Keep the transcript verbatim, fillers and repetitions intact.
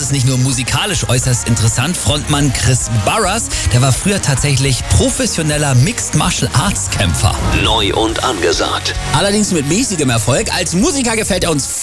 ist nicht nur musikalisch äußerst interessant. Frontmann Chris Burrers, der war früher tatsächlich professioneller Mixed Martial Arts Kämpfer. Neu und angesagt. Allerdings mit mäßigem Erfolg. Als Musiker gefällt er uns